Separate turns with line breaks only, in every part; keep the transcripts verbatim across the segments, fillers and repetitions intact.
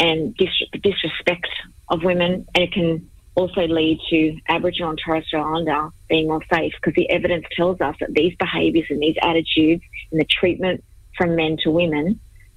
and dis- disrespect of women, and it can also lead to Aboriginal and Torres Strait Islander being more safe, because the evidence tells us that these behaviours and these attitudes and the treatment from men to women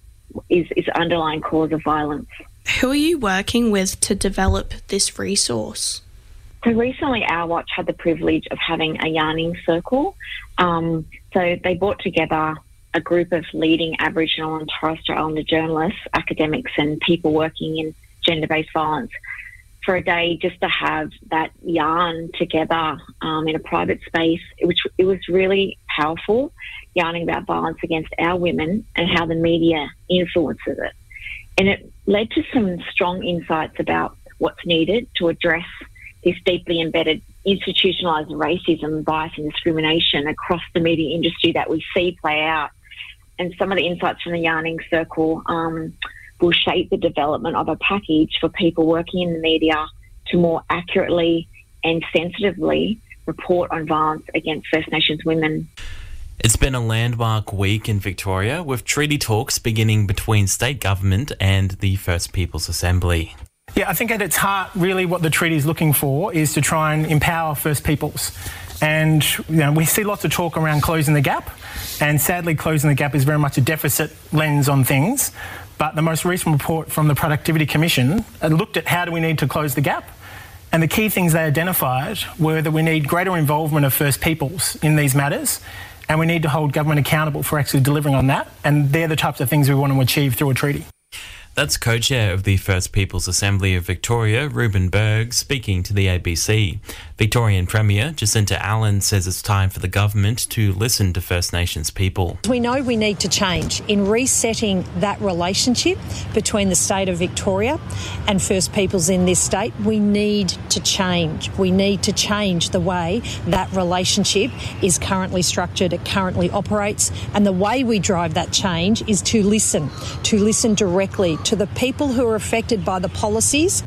is, is the underlying cause of violence.
Who are you working with to develop this resource?
So recently Our Watch had the privilege of having a yarning circle. Um, so they brought together a group of leading Aboriginal and Torres Strait Islander journalists, academics and people working in gender-based violence for a day, just to have that yarn together um, in a private space, which it was really powerful, yarning about violence against our women and how the media influences it. And it led to some strong insights about what's needed to address this deeply embedded institutionalised racism, bias and discrimination across the media industry that we see play out. And some of the insights from the yarning circle um, will shape the development of a package for people working in the media to more accurately and sensitively report on violence against First Nations women.
It's been a landmark week in Victoria, with treaty talks beginning between state government and the First Peoples Assembly.
Yeah, I think at its heart, really what the treaty is looking for is to try and empower First Peoples. And you know, we see lots of talk around closing the gap, and sadly closing the gap is very much a deficit lens on things. But the most recent report from the Productivity Commission looked at how do we need to close the gap. And the key things they identified were that we need greater involvement of First Peoples in these matters, and we need to hold government accountable for actually delivering on that. And they're the types of things we want to achieve through a treaty.
That's co-chair of the First Peoples Assembly of Victoria, Ruben Berg, speaking to the A B C. Victorian Premier Jacinta Allen says it's time for the government to listen to First Nations people.
We know we need to change in resetting that relationship between the state of Victoria and First Peoples in this state. We need to change. We need to change the way that relationship is currently structured, it currently operates, and the way we drive that change is to listen, to listen directly to the people who are affected by the policies.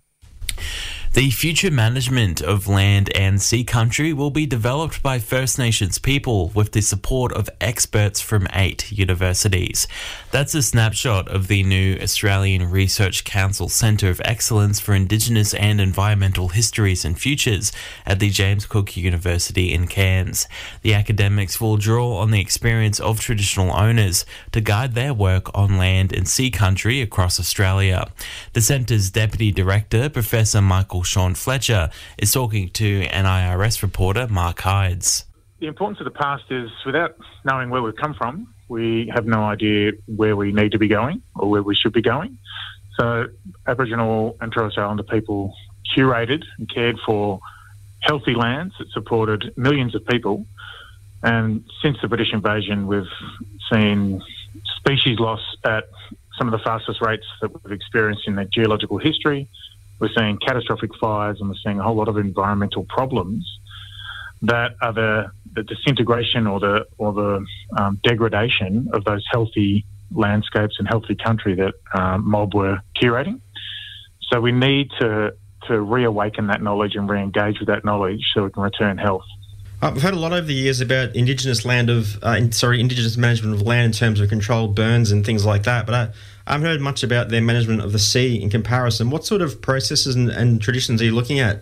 The future management of land and sea country will be developed by First Nations people with the support of experts from eight universities. That's a snapshot of the new Australian Research Council Centre of Excellence for Indigenous and Environmental Histories and Futures at the James Cook University in Cairns. The academics will draw on the experience of traditional owners to guide their work on land and sea country across Australia. The centre's Deputy Director, Professor Michael Sean Fletcher, is talking to N I R S reporter Mark Hydes.
The importance of the past is, without knowing where we've come from, we have no idea where we need to be going or where we should be going. So Aboriginal and Torres Strait Islander people curated and cared for healthy lands that supported millions of people. And since the British invasion, we've seen species loss at some of the fastest rates that we've experienced in the geological history. We're seeing catastrophic fires, and we're seeing a whole lot of environmental problems that are the, the disintegration or the or the um, degradation of those healthy landscapes and healthy country that um, Mob were curating. So we need to to reawaken that knowledge and re-engage with that knowledge so we can return health.
Uh, we've heard a lot over the years about Indigenous land of, uh, in, sorry, Indigenous management of land in terms of controlled burns and things like that, but I, I haven't heard much about their management of the sea in comparison. What sort of processes and, and traditions are you looking at?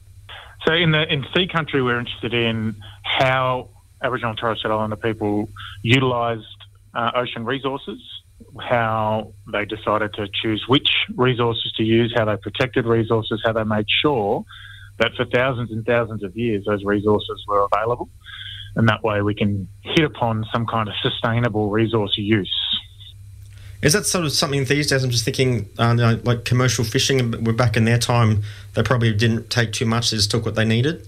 So in the in sea country, we're interested in how Aboriginal and Torres Strait Islander people utilised uh, ocean resources, how they decided to choose which resources to use, how they protected resources, how they made sure that for thousands and thousands of years those resources were available. And that way we can hit upon some kind of sustainable resource use.
Is that sort of something these days? I'm just thinking, uh, you know, like commercial fishing, we're back in their time, they probably didn't take too much, they just took what they needed?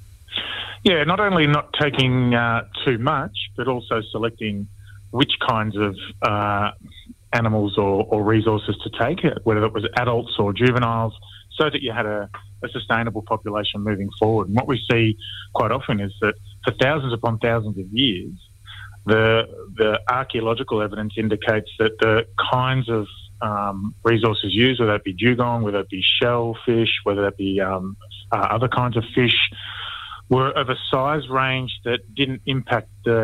Yeah, not only not taking uh, too much, but also selecting which kinds of uh, animals or, or resources to take, whether it was adults or juveniles, so that you had a, a sustainable population moving forward. And what we see quite often is that for thousands upon thousands of years, the the archaeological evidence indicates that the kinds of um, resources used, whether it be dugong, whether it be shellfish, whether it be um, uh, other kinds of fish, were of a size range that didn't impact the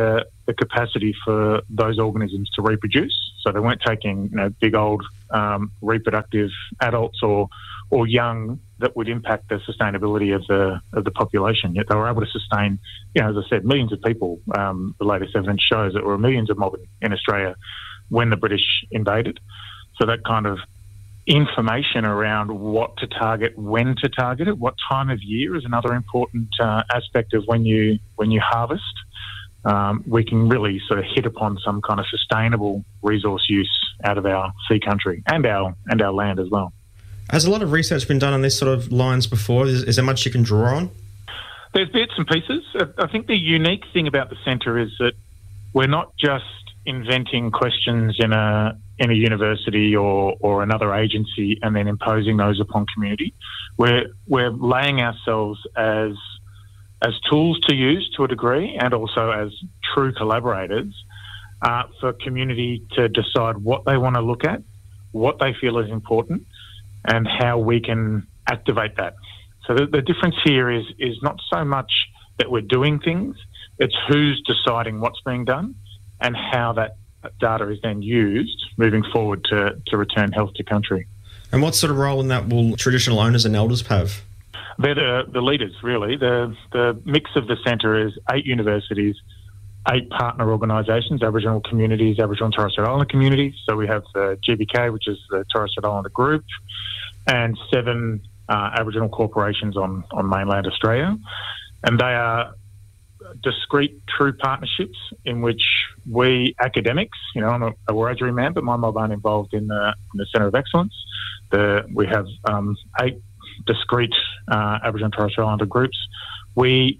the capacity for those organisms to reproduce. So they weren't taking, you know, big old um, reproductive adults or or young that would impact the sustainability of the of the population. Yet they were able to sustain, you know, as I said, millions of people. Um, the latest evidence shows that there were millions of mob in Australia when the British invaded. So that kind of information around what to target, when to target it, what time of year is another important uh, aspect of when you when you harvest. Um, we can really sort of hit upon some kind of sustainable resource use out of our sea country and our and our land as well.
Has a lot of research been done on this sort of lines before? Is, is there much you can draw on?
There's bits and pieces. I think the unique thing about the centre is that we're not just inventing questions in a in a university or, or another agency and then imposing those upon community. We're we're laying ourselves as as tools to use to a degree, and also as true collaborators uh, for community to decide what they want to look at, what they feel is important, and how we can activate that. So the, the difference here is is not so much that we're doing things, it's who's deciding what's being done and how that data is then used moving forward to, to return health to country.
And what sort of role in that will traditional owners and elders have?
They're the, the leaders, really. The, the mix of the centre is eight universities, eight partner organisations, Aboriginal communities, Aboriginal and Torres Strait Islander communities. So we have the G B K, which is the Torres Strait Islander group, and seven uh, Aboriginal corporations on, on mainland Australia. And they are discrete, true partnerships in which we academics, you know, I'm a, a Wiradjuri man, but my mob aren't involved in the, in the Centre of Excellence. The, we have um, eight discrete uh, Aboriginal and Torres Strait Islander groups. We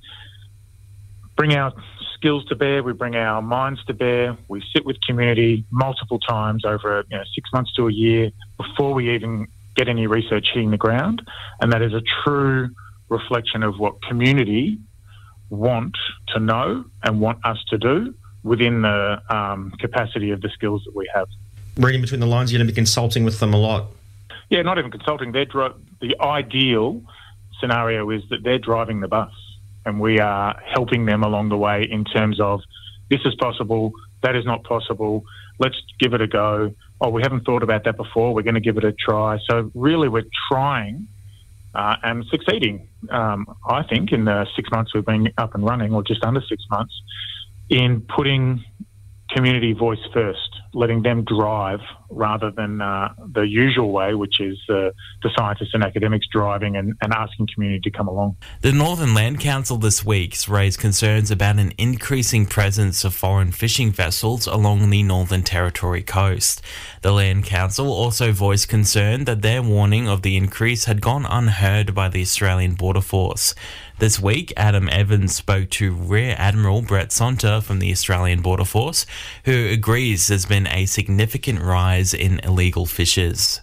bring our skills to bear, we bring our minds to bear, we sit with community multiple times over you know, six months to a year before we even get any research hitting the ground, and that is a true reflection of what community want to know and want us to do within the um, capacity of the skills that we have.
Reading between the lines, you're going to be consulting with them a lot.
Yeah, not even consulting. They're dri- the ideal scenario is that they're driving the bus and we are helping them along the way in terms of this is possible, that is not possible, let's give it a go. Oh, we haven't thought about that before, we're going to give it a try. So really we're trying uh, and succeeding, um, I think, in the six months we've been up and running, or just under six months, in putting community voice first, letting them drive rather than uh, the usual way, which is uh, the scientists and academics driving and, and asking community to come along.
The Northern Land Council this week raised concerns about an increasing presence of foreign fishing vessels along the Northern Territory coast. The Land Council also voiced concern that their warning of the increase had gone unheard by the Australian Border Force. This week, Adam Evans spoke to Rear Admiral Brett Sonter from the Australian Border Force, who agrees there's been a significant rise in illegal fishes.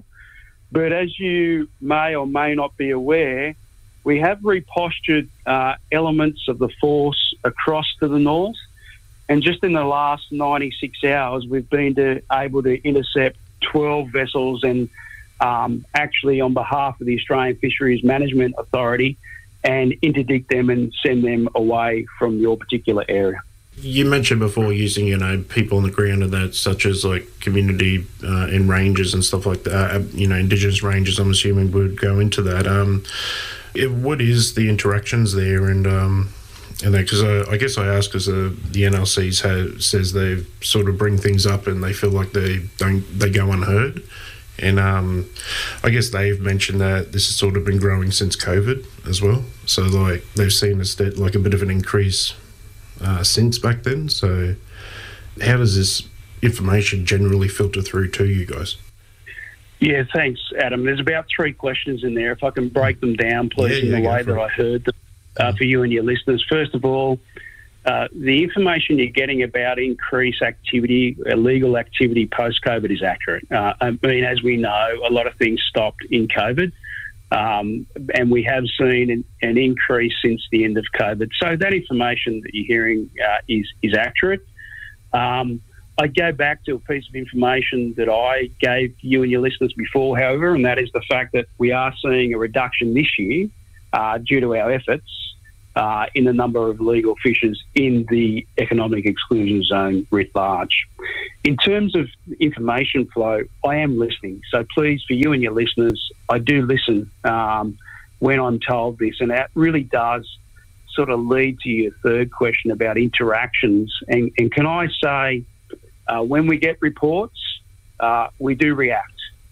But as you may or may not be aware, we have repostured uh, elements of the force across to the north, and just in the last ninety-six hours, we've been to, able to intercept twelve vessels and um, actually on behalf of the Australian Fisheries Management Authority, and interdict them and send them away from your particular area.
You mentioned before using, you know, people on the ground and that, such as like community uh, in ranges and stuff like that. Uh, you know, Indigenous ranges, I'm assuming, would go into that. Um, it, what is the interactions there, and um, and that, because uh, I guess I ask because uh, the N L C says they sort of bring things up and they feel like they don't they go unheard. And um, I guess they've mentioned that this has sort of been growing since COVID as well. So like they've seen a st- like a bit of an increase uh, since back then. So how does this information generally filter through to you guys?
Yeah, thanks, Adam. There's about three questions in there. If I can break them down, please, yeah, yeah, in the way that it. I heard them uh, for you and your listeners. First of all, Uh, the information you're getting about increased activity, illegal activity post-COVID is accurate. Uh, I mean, as we know, a lot of things stopped in COVID, um, and we have seen an, an increase since the end of COVID. So that information that you're hearing uh, is, is accurate. Um, I go back to a piece of information that I gave you and your listeners before, however, and that is the fact that we are seeing a reduction this year uh, due to our efforts uh, in the number of legal fishers in the economic exclusion zone writ large. In terms of information flow, I am listening. So please, for you and your listeners, I do listen um, when I'm told this, and that really does sort of lead to your third question about interactions. And, and can I say, uh, when we get reports, uh, we do react.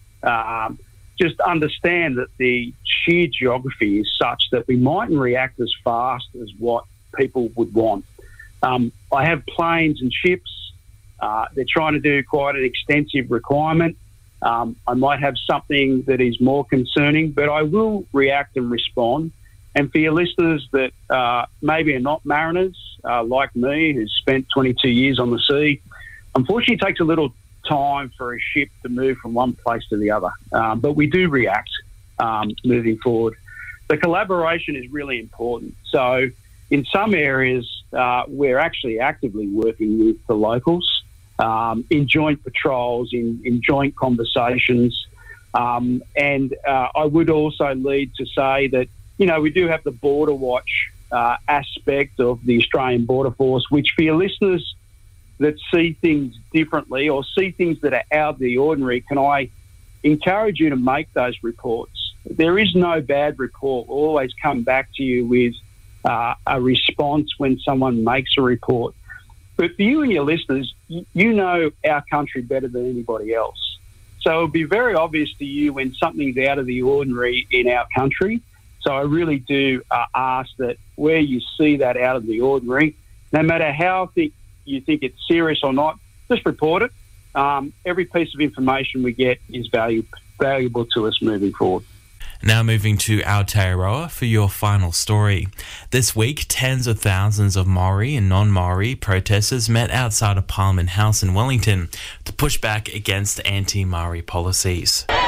Um, just understand that the sheer geography is such that we mightn't react as fast as what people would want. Um, I have planes and ships. Uh, they're trying to do quite an extensive requirement. Um, I might have something that is more concerning, but I will react and respond. And for your listeners that uh, maybe are not mariners, uh, like me, who's spent twenty-two years on the sea, unfortunately it takes a little time for a ship to move from one place to the other. Um, but we do react um, moving forward. The collaboration is really important. So in some areas, uh, we're actually actively working with the locals um, in joint patrols, in, in joint conversations. Um, and uh, I would also lead to say that, you know, we do have the Border Watch uh, aspect of the Australian Border Force, which for your listeners that see things differently or see things that are out of the ordinary, can I encourage you to make those reports? There is no bad report. We'll always come back to you with uh, a response when someone makes a report. But for you and your listeners, you, you know our country better than anybody else. So it'll be very obvious to you when something's out of the ordinary in our country. So I really do uh, ask that where you see that out of the ordinary, no matter how th- you think it's serious or not, just report it. Um, every piece of information we get is value, valuable to us moving forward.
Now moving to Aotearoa for your final story. This week, tens of thousands of Maori and non-Maori protesters met outside of Parliament House in Wellington to push back against anti-Maori policies.